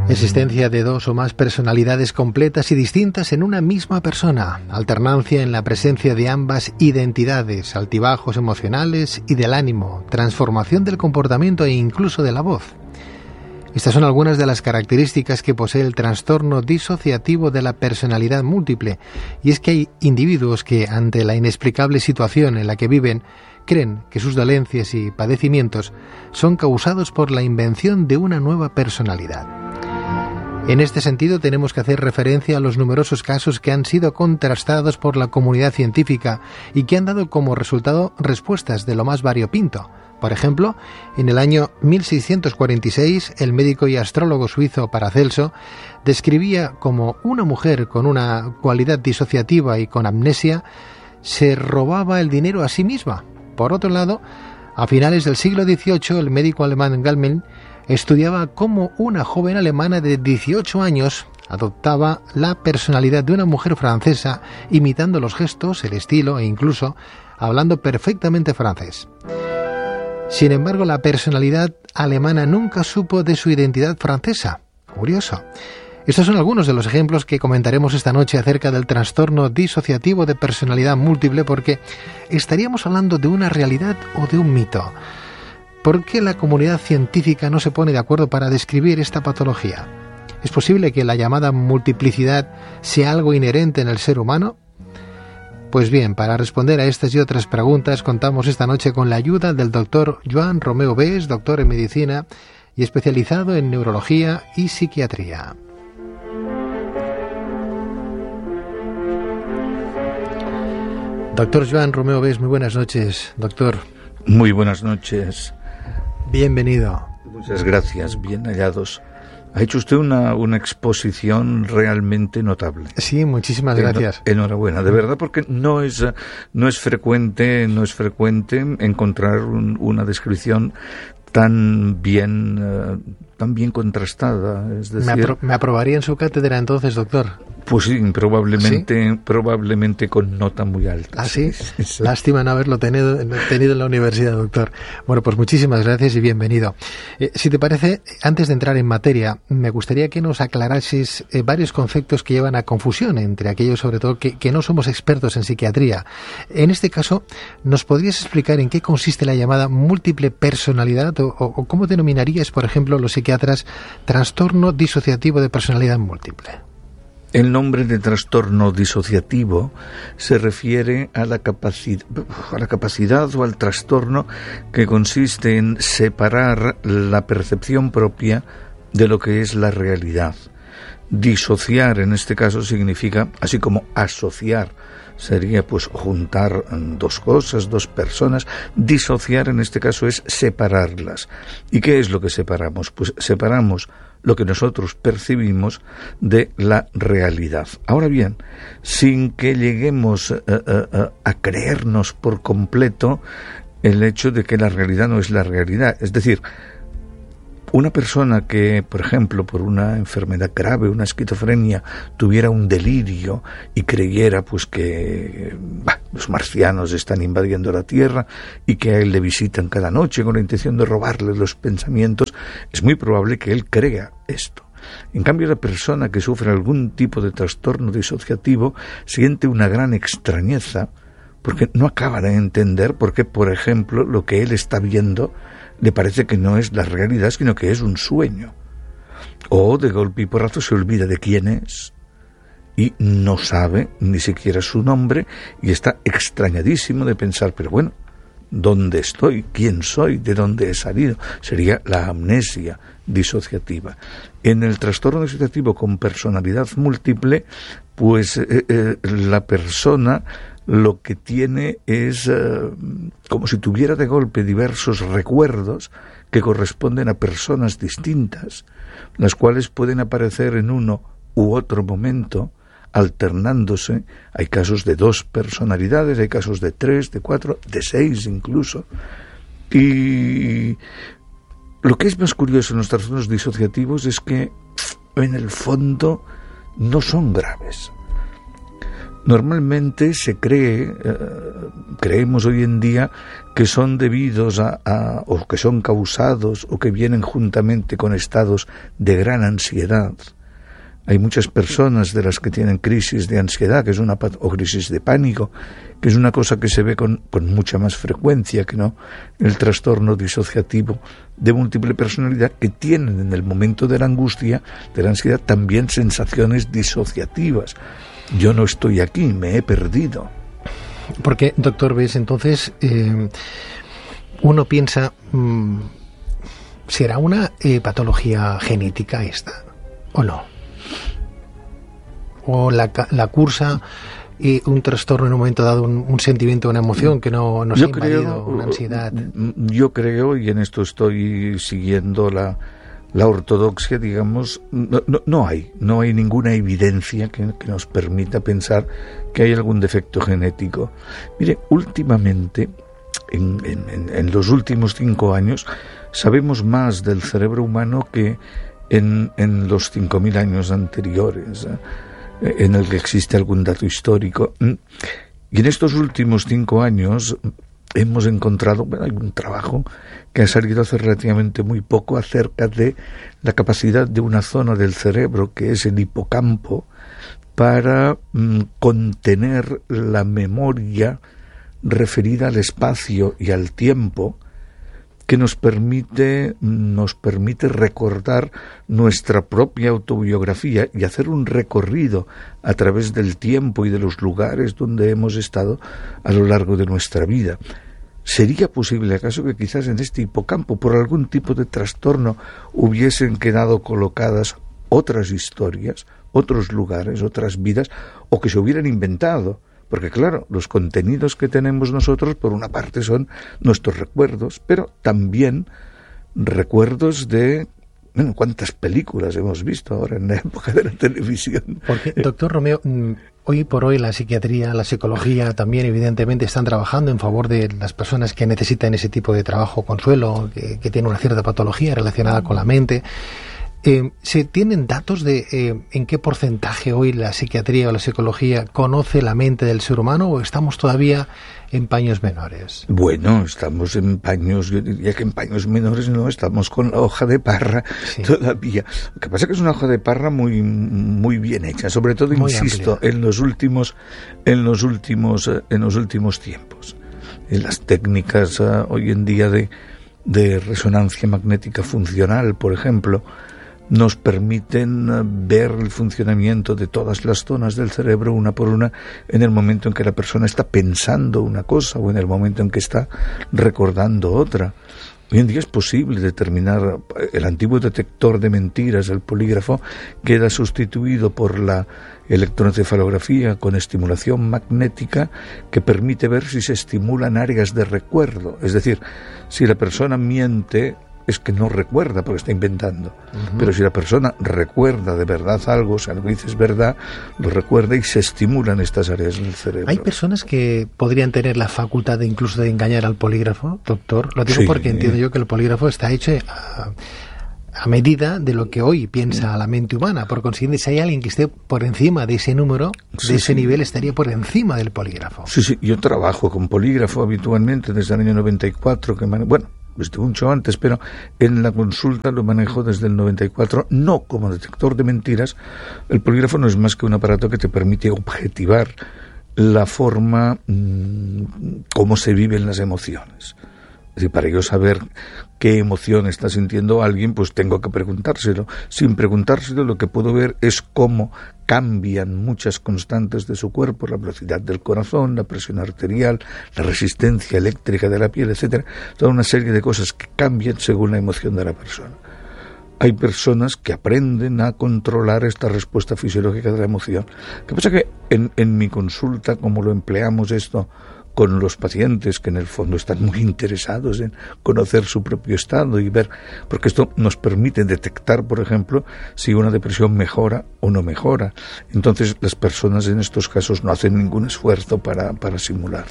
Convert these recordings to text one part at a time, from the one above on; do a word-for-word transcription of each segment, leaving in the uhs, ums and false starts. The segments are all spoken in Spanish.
Existencia de dos o más personalidades completas y distintas en una misma persona, alternancia en la presencia de ambas identidades, altibajos emocionales y del ánimo, transformación del comportamiento e incluso de la voz. Estas son algunas de las características que posee el trastorno disociativo de la personalidad múltiple, y es que hay individuos que, ante la inexplicable situación en la que viven, creen que sus dolencias y padecimientos son causados por la invención de una nueva personalidad. En este sentido, tenemos que hacer referencia a los numerosos casos que han sido contrastados por la comunidad científica y que han dado como resultado respuestas de lo más variopinto. Por ejemplo, en el año mil seiscientos cuarenta y seis, el médico y astrólogo suizo Paracelso describía cómo una mujer con una cualidad disociativa y con amnesia se robaba el dinero a sí misma. Por otro lado, a finales del siglo dieciocho, el médico alemán Gallmann estudiaba cómo una joven alemana de dieciocho años adoptaba la personalidad de una mujer francesa, imitando los gestos, el estilo e incluso hablando perfectamente francés. Sin embargo, la personalidad alemana nunca supo de su identidad francesa. Curioso. Estos son algunos de los ejemplos que comentaremos esta noche acerca del trastorno disociativo de personalidad múltiple, porque estaríamos hablando de una realidad o de un mito. ¿Por qué la comunidad científica no se pone de acuerdo para describir esta patología? ¿Es posible que la llamada multiplicidad sea algo inherente en el ser humano? Pues bien, para responder a estas y otras preguntas contamos esta noche con la ayuda del doctor Joan Romeo Bes, doctor en medicina y especializado en neurología y psiquiatría. Doctor Joan Romeo Bes, muy buenas noches, doctor. Muy buenas noches. Bienvenido. Muchas gracias, bien hallados. Ha hecho usted una, una exposición realmente notable. Sí, muchísimas gracias. Enhorabuena, de verdad, porque no es, no es frecuente, no es frecuente encontrar un, una descripción tan bien, uh, tan bien contrastada. Es decir, ¿Me, apro- ¿Me aprobaría en su cátedra entonces, doctor? Pues sí, probablemente, ¿Sí? probablemente con nota muy alta. ¿Ah, sí? sí, sí. Lástima no haberlo tenido, tenido en la universidad, doctor. Bueno, pues muchísimas gracias y bienvenido. Eh, si te parece, antes de entrar en materia, me gustaría que nos aclarases eh, varios conceptos que llevan a confusión entre aquellos, sobre todo, que, que no somos expertos en psiquiatría. En este caso, ¿nos podrías explicar en qué consiste la llamada múltiple personalidad o, o, o cómo denominarías, por ejemplo, los psiquiatras trastorno disociativo de personalidad múltiple? El nombre de trastorno disociativo se refiere a la capacidad, a la capacidad o al trastorno que consiste en separar la percepción propia de lo que es la realidad. Disociar en este caso significa, así como asociar, sería pues juntar dos cosas, dos personas. Disociar en este caso es separarlas. ¿Y qué es lo que separamos? Pues separamos lo que nosotros percibimos de la realidad. Ahora bien, sin que lleguemos uh, uh, uh, a creernos por completo el hecho de que la realidad no es la realidad. Es decir, una persona que, por ejemplo, por una enfermedad grave, una esquizofrenia, tuviera un delirio y creyera pues que bah, los marcianos están invadiendo la Tierra y que a él le visitan cada noche con la intención de robarle los pensamientos, es muy probable que él crea esto. En cambio, la persona que sufre algún tipo de trastorno disociativo siente una gran extrañeza porque no acaba de entender por qué, por ejemplo, lo que él está viendo le parece que no es la realidad, sino que es un sueño. O de golpe y porrazo se olvida de quién es y no sabe ni siquiera su nombre y está extrañadísimo de pensar, pero bueno, ¿dónde estoy? ¿Quién soy? ¿De dónde he salido? Sería la amnesia disociativa. En el trastorno disociativo con personalidad múltiple, pues eh, eh, la persona lo que tiene es uh, como si tuviera de golpe diversos recuerdos que corresponden a personas distintas, las cuales pueden aparecer en uno u otro momento, alternándose. Hay casos de dos personalidades, hay casos de tres, de cuatro, de seis incluso. Y lo que es más curioso en los trastornos disociativos es que, en el fondo, no son graves. Normalmente se cree, eh, creemos hoy en día que son debidos a, a, o que son causados o que vienen juntamente con estados de gran ansiedad. Hay muchas personas de las que tienen crisis de ansiedad, que es una o crisis de pánico, que es una cosa que se ve con, con mucha más frecuencia que no el trastorno disociativo de múltiple personalidad, que tienen en el momento de la angustia, de la ansiedad, también sensaciones disociativas. Yo no estoy aquí, me he perdido. Porque, doctor, ves, entonces eh, uno piensa, mmm, ¿será una eh, patología genética esta o no? O la, la cursa y un trastorno en un momento dado, un, un sentimiento, una emoción que no nos ha invadido, una ansiedad. Yo creo, y en esto estoy siguiendo la, la ortodoxia, digamos, no, no, no hay, no hay ninguna evidencia que, que nos permita pensar que hay algún defecto genético. Mire, últimamente, en, en, en los últimos cinco años, sabemos más del cerebro humano que en, en los cinco mil años anteriores, ¿eh? En el que existe algún dato histórico. Y en estos últimos cinco años hemos encontrado, bueno, hay un trabajo que ha salido hace relativamente muy poco acerca de la capacidad de una zona del cerebro, que es el hipocampo, para mm, contener la memoria referida al espacio y al tiempo, que nos permite, nos permite recordar nuestra propia autobiografía y hacer un recorrido a través del tiempo y de los lugares donde hemos estado a lo largo de nuestra vida. ¿Sería posible acaso que quizás en este hipocampo, por algún tipo de trastorno, hubiesen quedado colocadas otras historias, otros lugares, otras vidas, o que se hubieran inventado? Porque claro, los contenidos que tenemos nosotros, por una parte, son nuestros recuerdos, pero también recuerdos de, bueno, cuántas películas hemos visto ahora en la época de la televisión. Porque, doctor Romeo, hoy por hoy la psiquiatría, la psicología también evidentemente están trabajando en favor de las personas que necesitan ese tipo de trabajo consuelo, que, que tienen una cierta patología relacionada con la mente. Eh, ¿Se tienen datos de eh, en qué porcentaje hoy la psiquiatría o la psicología conoce la mente del ser humano, o estamos todavía en paños menores? Bueno, estamos en paños, yo diría que en paños menores no, estamos con la hoja de parra, sí, todavía. Lo que pasa es que es una hoja de parra muy muy bien hecha, sobre todo, muy insisto, amplia, en los últimos en los últimos en los últimos tiempos. En las técnicas uh, hoy en día de de resonancia magnética funcional, por ejemplo, nos permiten ver el funcionamiento de todas las zonas del cerebro una por una en el momento en que la persona está pensando una cosa o en el momento en que está recordando otra. Hoy en día es posible determinar, el antiguo detector de mentiras, el polígrafo, queda sustituido por la electroencefalografía con estimulación magnética, que permite ver si se estimulan áreas de recuerdo. Es decir, si la persona miente, es que no recuerda porque está inventando. Uh-huh. Pero si la persona recuerda de verdad algo, o sea, lo que dice es verdad, lo recuerda y se estimulan estas áreas del cerebro. ¿Hay personas que podrían tener la facultad de incluso de engañar al polígrafo, doctor? Lo digo sí, porque entiendo yo que el polígrafo está hecho a, a medida de lo que hoy piensa la mente humana. Por consiguiente, si hay alguien que esté por encima de ese número, sí, de ese sí. nivel, estaría por encima del polígrafo. Sí, sí, yo trabajo con polígrafo habitualmente desde el año noventa y cuatro, que man... bueno, desde mucho antes, pero en la consulta lo manejo desde el noventa y cuatro, no como detector de mentiras. El polígrafo no es más que un aparato que te permite objetivar la forma, mmm, cómo se viven las emociones. Es decir, para yo saber qué emoción está sintiendo alguien, pues tengo que preguntárselo. Sin preguntárselo, lo que puedo ver es cómo cambian muchas constantes de su cuerpo, la velocidad del corazón, la presión arterial, la resistencia eléctrica de la piel, etcétera. Toda una serie de cosas que cambian según la emoción de la persona. Hay personas que aprenden a controlar esta respuesta fisiológica de la emoción. Lo que pasa es que en, en mi consulta, como lo empleamos esto con los pacientes, que en el fondo están muy interesados en conocer su propio estado y ver, porque esto nos permite detectar, por ejemplo, si una depresión mejora o no mejora. Entonces, las personas en estos casos no hacen ningún esfuerzo para, para simular.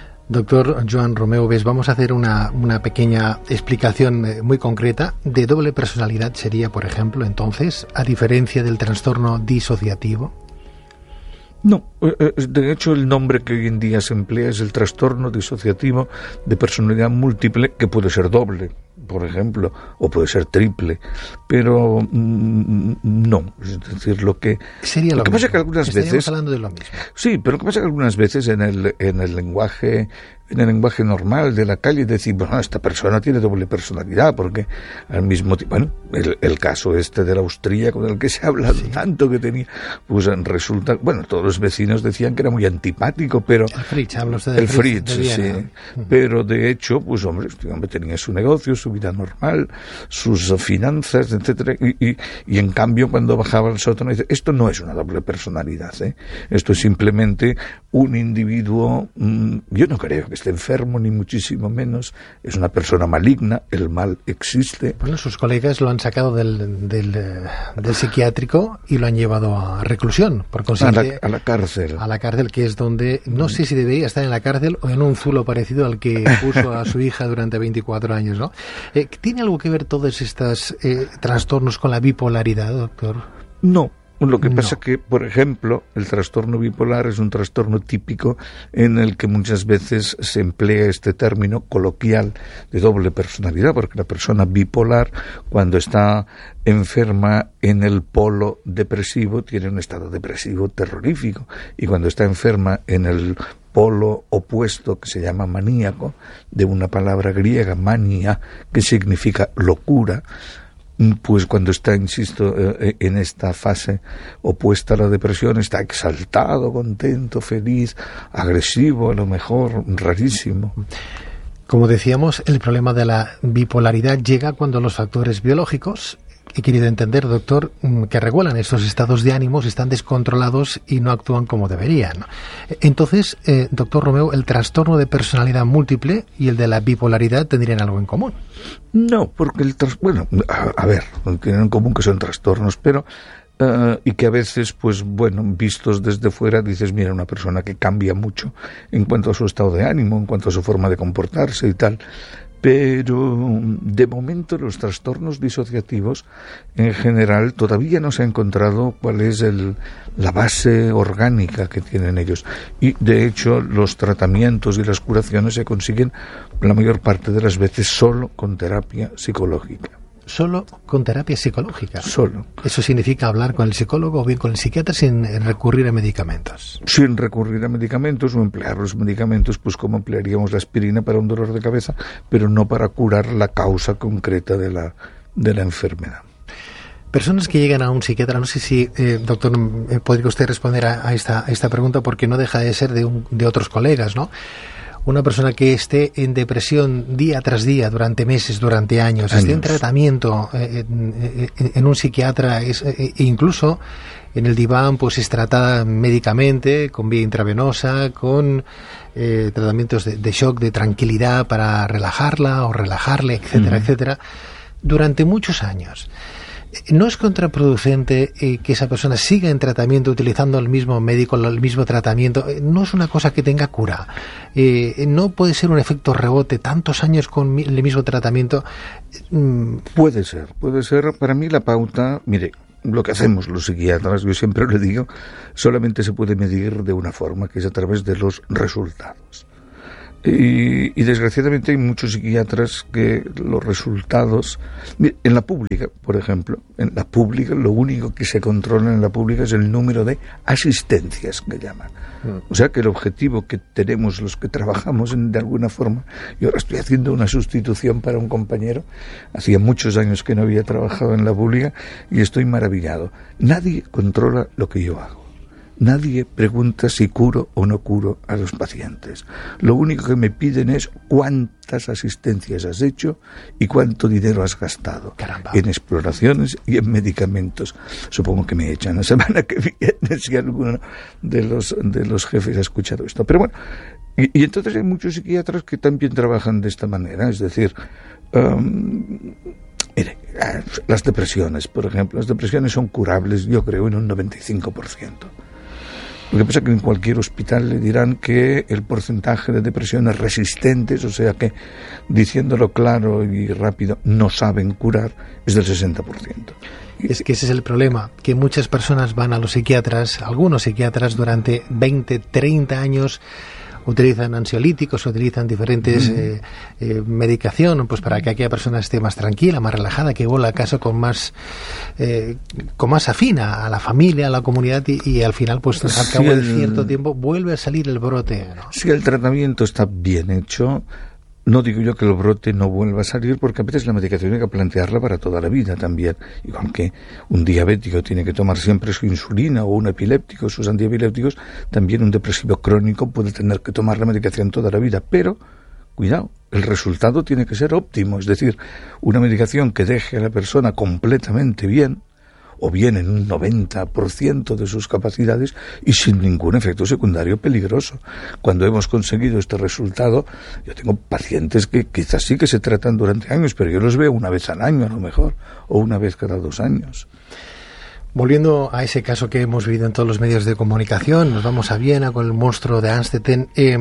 Doctor Joan Romeo Bes, vamos a hacer una, una pequeña explicación muy concreta. De doble personalidad sería, por ejemplo, entonces, a diferencia del trastorno disociativo. No, de hecho el nombre que hoy en día se emplea es el trastorno disociativo de personalidad múltiple, que puede ser doble, por ejemplo, o puede ser triple, pero mm, no, es decir, lo que sería lo, lo que mismo. pasa es que algunas Estaríamos veces hablando de lo mismo. Sí, pero lo que pasa es que algunas veces en el en el lenguaje en el lenguaje normal de la calle decimos, bueno, esta persona tiene doble personalidad, porque al mismo tiempo, bueno, el, el caso este del austríaco del que se habla sí. tanto que tenía, pues resulta, bueno, todos los vecinos decían que era muy antipático, pero el Fritz, habla usted del el Fritz, Fritz sí, uh-huh. pero de hecho, pues hombre, este hombre tenía su negocio, su vida normal, sus finanzas, etcétera, y, y, y en cambio cuando bajaba al sótano dice, esto no es una doble personalidad, ¿eh? Esto es simplemente un individuo, mmm, yo no creo que esté enfermo, ni muchísimo menos, es una persona maligna, el mal existe. Bueno, sus colegas lo han sacado del, del, del psiquiátrico y lo han llevado a reclusión, por consiguiente, a la, a la cárcel. A la cárcel, que es donde, no sé si debería estar en la cárcel o en un zulo parecido al que puso a su hija durante veinticuatro años, ¿no? Eh, ¿Tiene algo que ver todos estos eh, trastornos con la bipolaridad, doctor? No. Lo que pasa no. que, por ejemplo, el trastorno bipolar es un trastorno típico en el que muchas veces se emplea este término coloquial de doble personalidad, porque la persona bipolar, cuando está enferma en el polo depresivo, tiene un estado depresivo terrorífico, y cuando está enferma en el polo opuesto, que se llama maníaco, de una palabra griega, mania, que significa locura, pues cuando está, insisto, en esta fase opuesta a la depresión, está exaltado, contento, feliz, agresivo, a lo mejor, rarísimo. Como decíamos, el problema de la bipolaridad llega cuando los factores biológicos, he querido entender, doctor, que regulan estos estados de ánimos están descontrolados y no actúan como deberían. Entonces, eh, doctor Romeu, ¿el trastorno de personalidad múltiple y el de la bipolaridad tendrían algo en común? No, porque el tras... bueno, a, a ver, tienen en común que son trastornos, pero uh, y que a veces, pues bueno, vistos desde fuera, dices, mira, una persona que cambia mucho en cuanto a su estado de ánimo, en cuanto a su forma de comportarse y tal. Pero de momento los trastornos disociativos en general todavía no se ha encontrado cuál es el, la base orgánica que tienen ellos, y de hecho los tratamientos y las curaciones se consiguen la mayor parte de las veces solo con terapia psicológica. Solo con terapia psicológica. Solo. Eso significa hablar con el psicólogo o bien con el psiquiatra sin recurrir a medicamentos. Sin recurrir a medicamentos o emplear los medicamentos, pues como emplearíamos la aspirina para un dolor de cabeza, pero no para curar la causa concreta de la, de la enfermedad. Personas que llegan a un psiquiatra, no sé si, eh, doctor, eh, podría usted responder a, a, esta, a esta pregunta, porque no deja de ser de, un, de otros colegas, ¿no? Una persona que esté en depresión día tras día, durante meses, durante años, años. esté en tratamiento eh, en, en, en un psiquiatra, es, eh, e incluso en el diván, pues es tratada médicamente, con vía intravenosa, con eh, tratamientos de, de shock, de tranquilidad para relajarla o relajarle, etcétera, uh-huh. etcétera, durante muchos años. ¿No es contraproducente eh, que esa persona siga en tratamiento utilizando el mismo médico, el mismo tratamiento? No es una cosa que tenga cura. Eh, no puede ser un efecto rebote, tantos años con mi, el mismo tratamiento. Mm. Puede ser, puede ser. Para mí la pauta, mire, lo que hacemos los psiquiatras, yo siempre lo digo, solamente se puede medir de una forma, que es a través de los resultados. Y, y desgraciadamente hay muchos psiquiatras que los resultados, en la pública, por ejemplo, en la pública lo único que se controla en la pública es el número de asistencias que llaman. O sea que el objetivo que tenemos los que trabajamos en, de alguna forma, yo ahora estoy haciendo una sustitución para un compañero, hacía muchos años que no había trabajado en la pública y estoy maravillado. Nadie controla lo que yo hago. Nadie pregunta si curo o no curo a los pacientes. Lo único que me piden es cuántas asistencias has hecho y cuánto dinero has gastado. Caramba. En exploraciones y en medicamentos. Supongo que me echan la semana que viene si alguno de los, de los jefes ha escuchado esto. Pero bueno, y, y entonces hay muchos psiquiatras que también trabajan de esta manera. Es decir, um, mire, las depresiones, por ejemplo, las depresiones son curables, yo creo, en un noventa y cinco por ciento. Lo que pasa es que en cualquier hospital le dirán que el porcentaje de depresiones resistentes, o sea que, diciéndolo claro y rápido, no saben curar, es del sesenta por ciento. Es que ese es el problema, que muchas personas van a los psiquiatras, algunos psiquiatras durante veinte, treinta años, utilizan ansiolíticos, utilizan diferentes mm. eh, eh, medicación, pues para que aquella persona esté más tranquila, más relajada, que vuelva a casa con más eh, con más afina a la familia, a la comunidad y, y al final, pues al si cabo el, de cierto tiempo vuelve a salir el brote, ¿no? Si el tratamiento está bien hecho, no digo yo que el brote no vuelva a salir, porque a veces la medicación hay que plantearla para toda la vida también. Igual que un diabético tiene que tomar siempre su insulina, o un epiléptico sus antiepilépticos, también un depresivo crónico puede tener que tomar la medicación toda la vida. Pero, cuidado, el resultado tiene que ser óptimo, es decir, una medicación que deje a la persona completamente bien, o bien en un noventa por ciento de sus capacidades y sin ningún efecto secundario peligroso. Cuando hemos conseguido este resultado, yo tengo pacientes que quizás sí que se tratan durante años, pero yo los veo una vez al año a lo mejor, o una vez cada dos años. Volviendo a ese caso que hemos vivido en todos los medios de comunicación, nos vamos a Viena con el monstruo de Amstetten. Eh,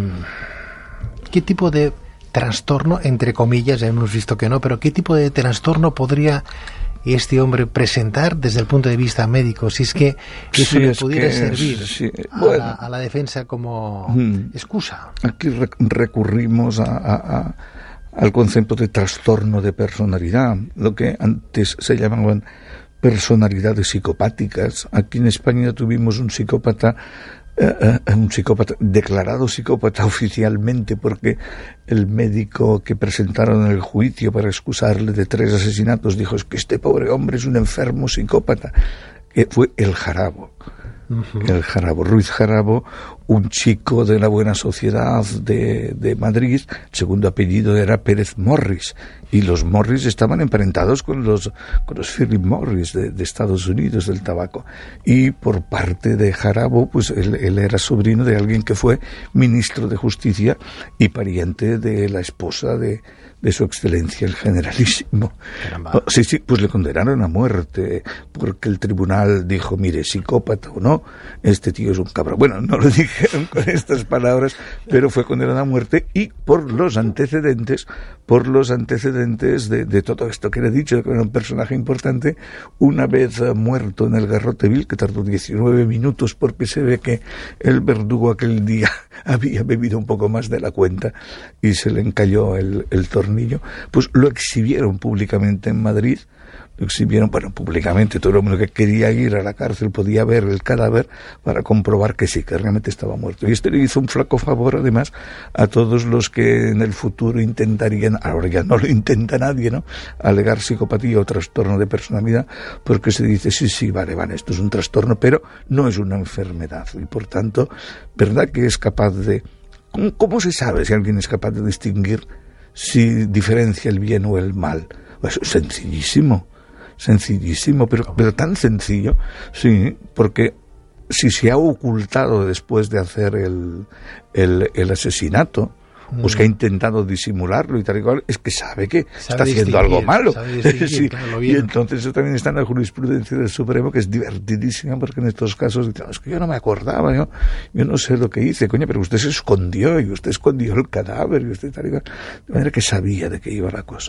¿Qué tipo de trastorno, entre comillas, ya hemos visto que no, pero qué tipo de trastorno podría este hombre presentar desde el punto de vista médico, si es que eso sí, le es pudiera que, servir sí, a, bueno, la, a la defensa como mm, excusa? Aquí re- recurrimos a, a, a, al concepto de trastorno de personalidad, lo que antes se llamaban personalidades psicopáticas. Aquí en España tuvimos un psicópata Uh, uh, un psicópata, declarado psicópata oficialmente, porque el médico que presentaron en el juicio para excusarle de tres asesinatos dijo: es que este pobre hombre es un enfermo psicópata, que fue el Jarabo. Uh-huh. El Jarabo, Ruiz Jarabo, un chico de la buena sociedad de, de Madrid, segundo apellido era Pérez Morris, y los Morris estaban emparentados con los con los Philip Morris de, de Estados Unidos del tabaco, y por parte de Jarabo, pues él, él era sobrino de alguien que fue ministro de Justicia y pariente de la esposa de de su excelencia el generalísimo. Oh, sí, sí, pues le condenaron a muerte, porque el tribunal dijo: mire, psicópata o no, este tío es un cabrón. Bueno, no lo dijeron con estas palabras, pero fue condenado a muerte, y por los antecedentes, por los antecedentes de, de todo esto que le he dicho, que era un personaje importante, una vez uh, muerto en el Garrote Vil, que tardó diecinueve minutos, porque se ve que el verdugo aquel día había bebido un poco más de la cuenta y se le encalló el, el tornillo, pues lo exhibieron públicamente en Madrid, lo exhibieron, bueno, públicamente, todo el mundo que quería ir a la cárcel podía ver el cadáver para comprobar que sí, que realmente estaba muerto. Y esto le hizo un flaco favor, además, a todos los que en el futuro intentarían, ahora ya no lo intenta nadie, ¿no?, alegar psicopatía o trastorno de personalidad, porque se dice: sí, sí, vale, vale, esto es un trastorno, pero no es una enfermedad, y por tanto, ¿verdad que es capaz de... ¿Cómo, cómo se sabe si alguien es capaz de distinguir si diferencia el bien o el mal? Pues es sencillísimo. Sencillísimo, pero, pero tan sencillo, sí, porque si se ha ocultado después de hacer el, el, el asesinato, mm. pues que ha intentado disimularlo y tal y cual, es que sabe que sabe está haciendo algo malo. Sí, claro, y entonces eso también está en la jurisprudencia del Supremo, que es divertidísima, porque en estos casos dicen: es que yo no me acordaba, yo, yo no sé lo que hice, coño, pero usted se escondió, y usted escondió el cadáver, y usted tal y cual, de manera que sabía de qué iba la cosa.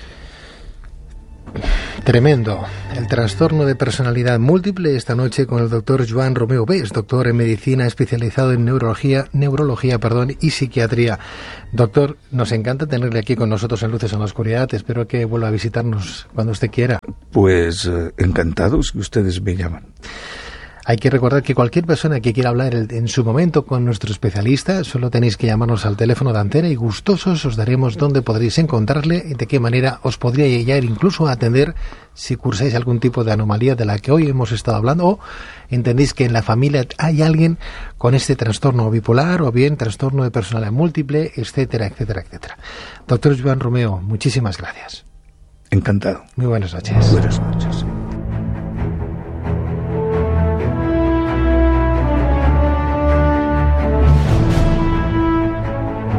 Tremendo. El trastorno de personalidad múltiple, esta noche con el doctor Joan Romeo Bes, doctor en medicina especializado en neurología, neurología, perdón, y psiquiatría. Doctor, nos encanta tenerle aquí con nosotros en Luces en la Oscuridad. Espero que vuelva a visitarnos cuando usted quiera. Pues eh, encantados que ustedes me llaman. Hay que recordar que cualquier persona que quiera hablar en su momento con nuestro especialista, solo tenéis que llamarnos al teléfono de antena y gustosos os daremos dónde podréis encontrarle y de qué manera os podría llegar incluso a atender si cursáis algún tipo de anomalía de la que hoy hemos estado hablando, o entendéis que en la familia hay alguien con este trastorno bipolar o bien trastorno de personalidad múltiple, etcétera, etcétera, etcétera. Doctor Joan Romeo, muchísimas gracias. Encantado. Muy buenas noches. Buenas noches.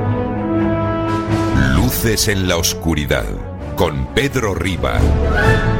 Luces en la Oscuridad, con Pedro Riba.